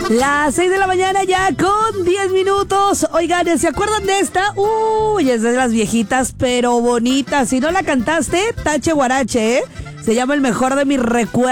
Las 6 de la mañana ya con 10 minutos. Oigan, ¿se acuerdan de esta? Uy, es de las viejitas, pero bonitas. Si no la cantaste, tache guarache, ¿eh? Se llama El Mejor de Mis Recuerdos.